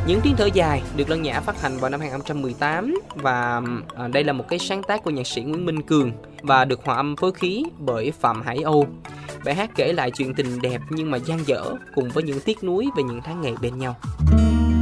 Những tiếng thở dài được Lân Nhã phát hành vào năm 2018 và đây là một cái sáng tác của nhạc sĩ Nguyễn Minh Cường và được hòa âm phối khí bởi Phạm Hải Âu. Bài hát kể lại chuyện tình đẹp nhưng mà dang dở cùng với những tiếc nuối về những tháng ngày bên nhau.